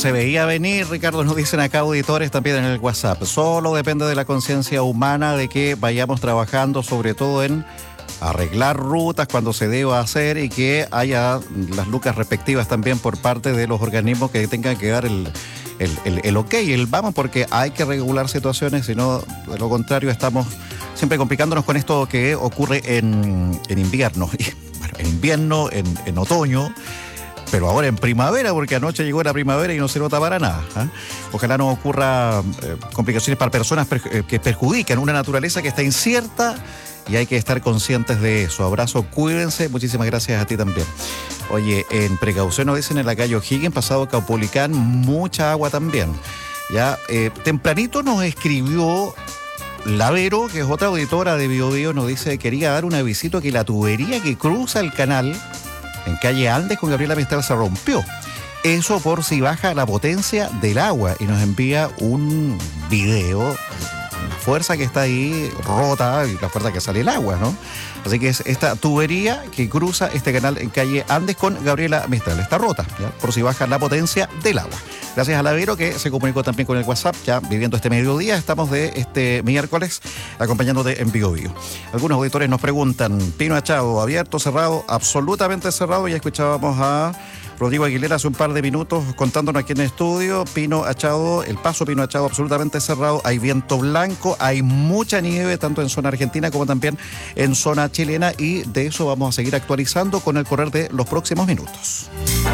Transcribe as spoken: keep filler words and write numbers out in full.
se veía venir, Ricardo, nos dicen acá auditores también en el WhatsApp. Solo depende de la conciencia humana de que vayamos trabajando sobre todo en arreglar rutas cuando se deba hacer y que haya las lucas respectivas también por parte de los organismos que tengan que dar el, el, el, el ok, el vamos, porque hay que regular situaciones, si no, de lo contrario, estamos siempre complicándonos con esto que ocurre en, en invierno. Bueno, en invierno, en, en otoño, pero ahora en primavera, porque anoche llegó la primavera y no se nota para nada. ¿eh? Ojalá no ocurra eh, complicaciones para personas per, que perjudican una naturaleza que está incierta y hay que estar conscientes de eso. Abrazo, cuídense, muchísimas gracias a ti también. Oye, en precaución nos dicen en la calle O'Higgins, pasado Caupolicán, mucha agua también. Ya, eh, tempranito nos escribió Lavero, que es otra auditora de Bio Bio, nos dice que quería dar un avisito que la tubería que cruza el canal en calle Andes con Gabriela Mistral se rompió. Eso por si baja la potencia del agua, y nos envía un video, la fuerza que está ahí rota y la fuerza que sale el agua, ¿no? Así que es esta tubería que cruza este canal en calle Andes con Gabriela Mistral. Está rota, ¿ya? Por si baja la potencia del agua. Gracias a Lavero, que se comunicó también con el WhatsApp, ya viviendo este mediodía. Estamos de este miércoles acompañándote en Bio Bio. Algunos auditores nos preguntan, Pino Achado, ¿abierto, cerrado? Absolutamente cerrado. Ya escuchábamos a Rodrigo Aguilera hace un par de minutos contándonos aquí en el estudio. Pino Achado, el paso Pino Achado absolutamente cerrado. Hay viento blanco, hay mucha nieve, tanto en zona argentina como también en zona chilena, y de eso vamos a seguir actualizando con el correr de los próximos minutos.